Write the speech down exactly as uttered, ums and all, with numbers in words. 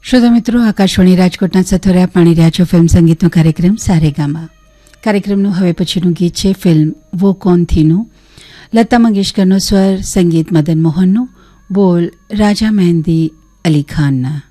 શ્રોતા મિત્રો, આકાશવાણી રાજકોટના સથોરા પાણી રહ્યા છો ફિલ્મ સંગીતનો કાર્યક્રમ સારેગામા. કાર્યક્રમનું હવે પછીનું ગીત છે ફિલ્મ વો કોન થીનું. લતા મંગેશકરનો સ્વર, સંગીત મદન મોહનનું, બોલ રાજા મહેંદી અલી ખાનના.